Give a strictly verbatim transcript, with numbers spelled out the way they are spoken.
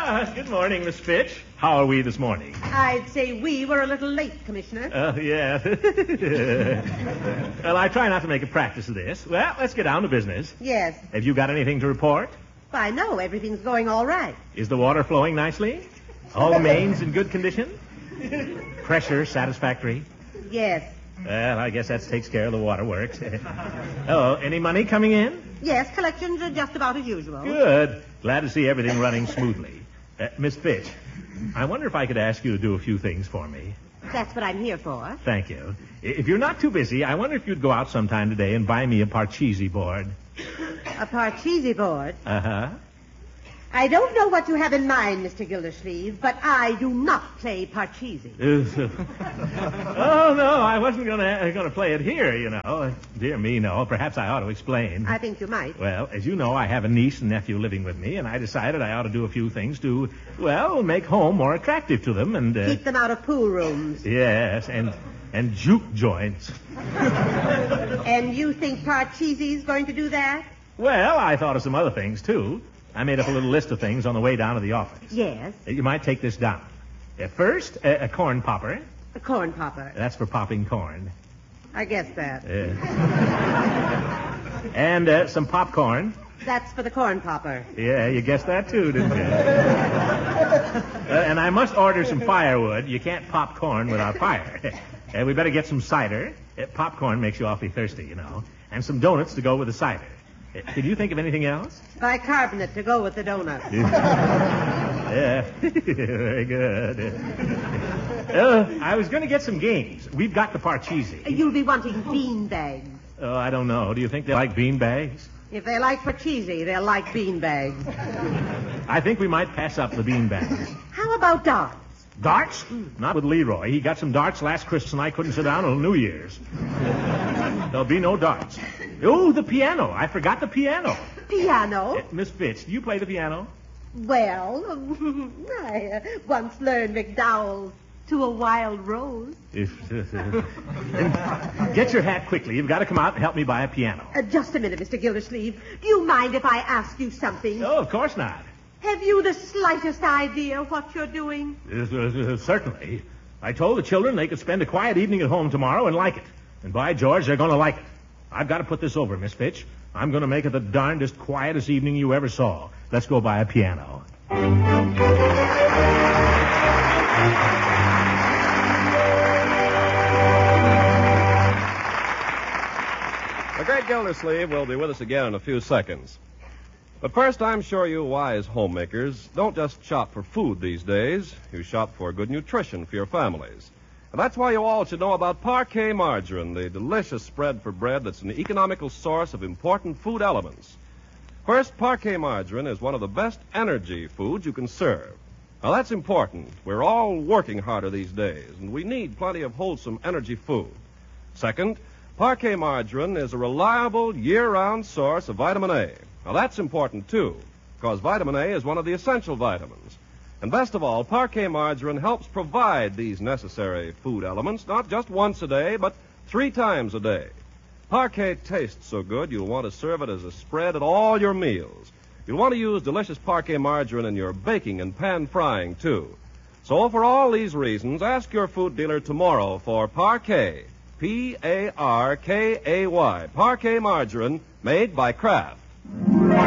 Ah, good morning, Miss Fitch. How are we this morning? I'd say we were a little late, Commissioner. Oh, uh, yeah. Well, I try not to make a practice of this. Well, let's get down to business. Yes. Have you got anything to report? I know everything's going all right. Is the water flowing nicely? All the mains in good condition? Pressure satisfactory? Yes. Well, I guess that takes care of the waterworks. Oh, any money coming in? Yes, collections are just about as usual. Good. Glad to see everything running smoothly. Uh, Miss Fitch, I wonder if I could ask you to do a few things for me. That's what I'm here for. Thank you. If you're not too busy, I wonder if you'd go out sometime today and buy me a Parcheesi board. A Parcheesi board? Uh-huh. I don't know what you have in mind, Mister Gildersleeve, but I do not play Parcheesi. Oh, no, I wasn't going to going to play it here, you know. Dear me, no. Perhaps I ought to explain. I think you might. Well, as you know, I have a niece and nephew living with me, and I decided I ought to do a few things to, well, make home more attractive to them and... Uh, Keep them out of pool rooms. Yes, and and juke joints. And you think Parcheesi's going to do that? Well, I thought of some other things, too. I made up a little list of things on the way down to the office. Yes. You might take this down. Uh, first, a, a corn popper. A corn popper. That's for popping corn. I guess that. Uh, and uh, some popcorn. That's for the corn popper. Yeah, you guessed that too, didn't you? uh, and I must order some firewood. You can't pop corn without fire. Uh, we better get some cider. Uh, popcorn makes you awfully thirsty, you know. And some donuts to go with the cider. Uh, Did you think of anything else? Bicarbonate to go with the donut. Yeah, very good. Uh, I was going to get some games. We've got the Parcheesi. You'll be wanting bean bags. Oh, I don't know. Do you think they like bean bags? If they like Parcheesi, they'll like bean bags. I think we might pass up the bean bags. How about darts? Darts? Not with Leroy. He got some darts last Christmas and I couldn't sit down until New Year's. There'll be no darts. Oh, the piano. I forgot the piano. Piano? Uh, Miss Fitch, do you play the piano? Well, I uh, once learned McDowell's To a Wild Rose. Get your hat quickly. You've got to come out and help me buy a piano. Uh, just a minute, Mister Gildersleeve. Do you mind if I ask you something? Oh, of course not. Have you the slightest idea what you're doing? Uh, uh, certainly. I told the children they could spend a quiet evening at home tomorrow and like it. And by George, they're going to like it. I've got to put this over, Miss Fitch. I'm going to make it the darndest quietest evening you ever saw. Let's go buy a piano. The great Gildersleeve will be with us again in a few seconds. But first, I'm sure you wise homemakers don't just shop for food these days. You shop for good nutrition for your families. And that's why you all should know about Parquet Margarine, the delicious spread for bread that's an economical source of important food elements. First, Parquet Margarine is one of the best energy foods you can serve. Now, that's important. We're all working harder these days, and we need plenty of wholesome energy food. Second, Parquet Margarine is a reliable year-round source of vitamin A. Now, that's important, too, because vitamin A is one of the essential vitamins. And best of all, Parquet Margarine helps provide these necessary food elements not just once a day, but three times a day. Parquet tastes so good, you'll want to serve it as a spread at all your meals. You'll want to use delicious Parquet Margarine in your baking and pan frying, too. So for all these reasons, ask your food dealer tomorrow for Parquet, P A R K A Y, Parquet Margarine, made by Kraft.